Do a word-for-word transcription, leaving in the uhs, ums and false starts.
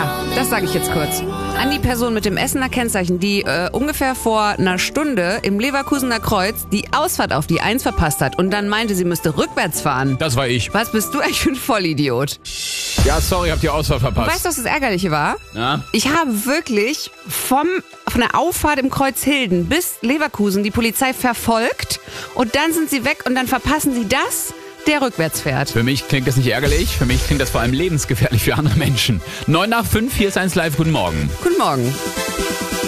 Ja, das sage ich jetzt kurz. An die Person mit dem Essener Kennzeichen, die äh, ungefähr vor einer Stunde im Leverkusener Kreuz die Ausfahrt auf die eins verpasst hat und dann meinte, sie müsste rückwärts fahren. Das war ich. Was bist du eigentlich für ein Vollidiot? Ja, sorry, hab die Ausfahrt verpasst. Weißt du, was das Ärgerliche war? Ja? Ich habe wirklich vom, von der Auffahrt im Kreuz Hilden bis Leverkusen die Polizei verfolgt und dann sind sie weg und dann verpassen sie das, der rückwärts fährt. Für mich klingt das nicht ärgerlich, für mich klingt das vor allem lebensgefährlich für andere Menschen. neun nach fünf, hier ist eins live, guten Morgen. Guten Morgen.